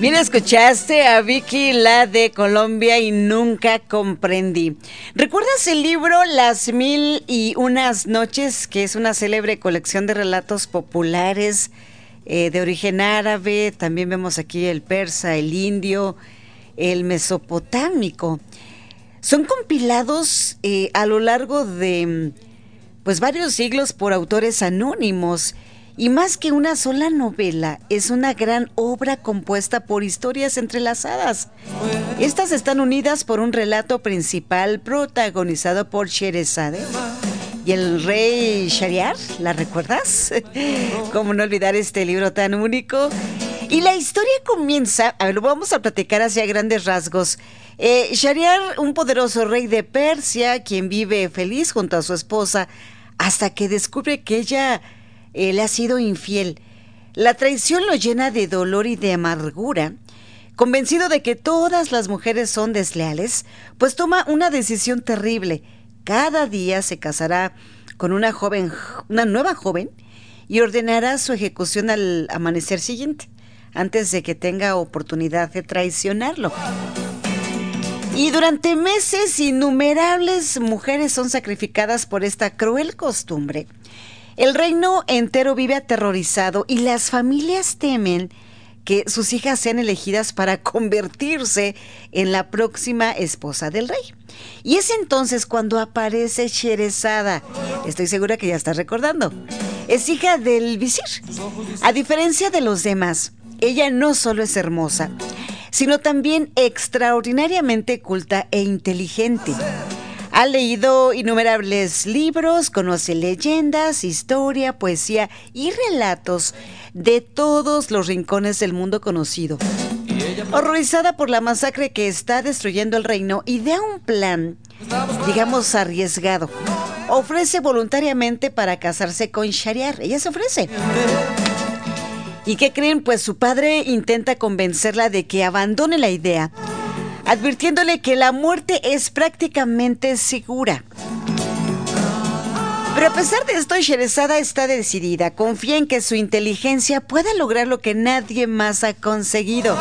Bien, escuchaste a Vicky, la de Colombia, y Nunca Comprendí. ¿Recuerdas el libro Las Mil y Unas Noches, que es una célebre colección de relatos populares de origen árabe? También vemos aquí el persa, el indio, el mesopotámico. Son compilados a lo largo de pues varios siglos por autores anónimos. Y más que una sola novela, es una gran obra compuesta por historias entrelazadas. Estas están unidas por un relato principal protagonizado por Sherazade y el rey Shahriar. ¿La recuerdas? ¿Cómo no olvidar este libro tan único? Y la historia comienza, a ver, lo vamos a platicar hacia grandes rasgos. Shahriar, un poderoso rey de Persia, quien vive feliz junto a su esposa, hasta que descubre que ella le ha sido infiel. La traición lo llena de dolor y de amargura. Convencido de que todas las mujeres son desleales, pues toma una decisión terrible. Cada día se casará con una nueva joven, y ordenará su ejecución al amanecer siguiente, antes de que tenga oportunidad de traicionarlo. Y durante meses, innumerables mujeres son sacrificadas por esta cruel costumbre. El reino entero vive aterrorizado y las familias temen que sus hijas sean elegidas para convertirse en la próxima esposa del rey. Y es entonces cuando aparece Sherazada. Estoy segura que ya estás recordando. Es hija del visir. A diferencia de los demás, ella no solo es hermosa, sino también extraordinariamente culta e inteligente. Ha leído innumerables libros, conoce leyendas, historia, poesía y relatos de todos los rincones del mundo conocido. Horrorizada por la masacre que está destruyendo el reino, idea un plan, digamos, arriesgado. Ofrece voluntariamente para casarse con Shahriar. Ella se ofrece. ¿Y qué creen? Pues su padre intenta convencerla de que abandone la idea, advirtiéndole que la muerte es prácticamente segura. Pero a pesar de esto, Sherazada está decidida. Confía en que su inteligencia pueda lograr lo que nadie más ha conseguido.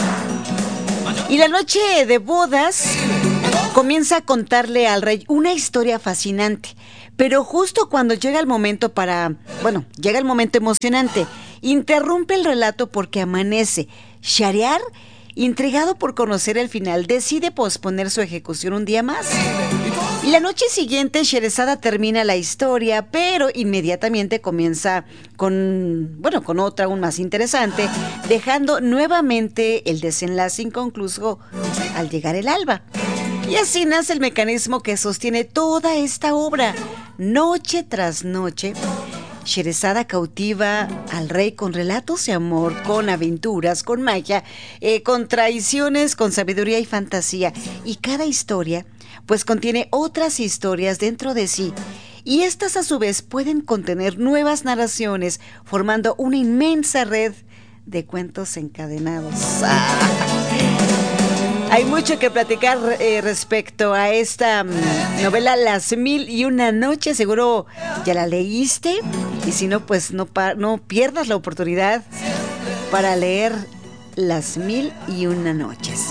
Y la noche de bodas comienza a contarle al rey una historia fascinante. Pero justo cuando llega el momento llega el momento emocionante, interrumpe el relato porque amanece. Shahriar, intrigado por conocer el final, decide posponer su ejecución un día más. Y la noche siguiente, Sherazada termina la historia, pero inmediatamente comienza con otra aún más interesante, dejando nuevamente el desenlace inconcluso al llegar el alba. Y así nace el mecanismo que sostiene toda esta obra. Noche tras noche, Sherazada cautiva al rey con relatos de amor, con aventuras, con magia, con traiciones, con sabiduría y fantasía. Y cada historia, pues, contiene otras historias dentro de sí. Y estas, a su vez, pueden contener nuevas narraciones, formando una inmensa red de cuentos encadenados. Hay mucho que platicar respecto a esta novela Las Mil y Una Noches. Seguro ya la leíste, y si no, pues no pierdas la oportunidad para leer Las Mil y Una Noches.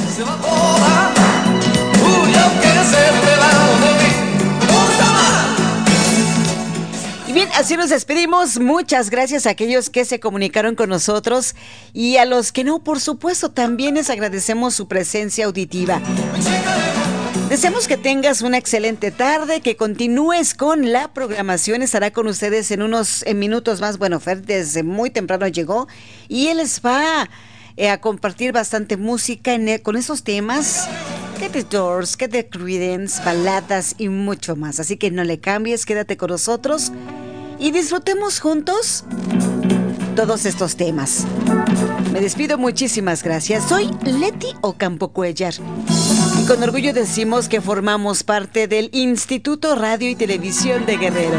Y bien, así nos despedimos. Muchas gracias a aquellos que se comunicaron con nosotros, y a los que no, por supuesto, también les agradecemos su presencia auditiva. Deseamos que tengas una excelente tarde, que continúes con la programación. Estará con ustedes en unos minutos más. Bueno, Fer desde muy temprano llegó y él les va a compartir bastante música con esos temas, que The Doors, que The Creedence, baladas y mucho más. Así que no le cambies, quédate con nosotros y disfrutemos juntos todos estos temas. Me despido, muchísimas gracias. Soy Leti Ocampo Cuellar y con orgullo decimos que formamos parte del Instituto Radio y Televisión de Guerrero.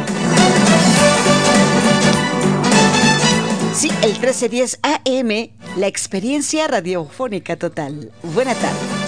Sí, el 1310 AM, la experiencia radiofónica total. Buena tarde.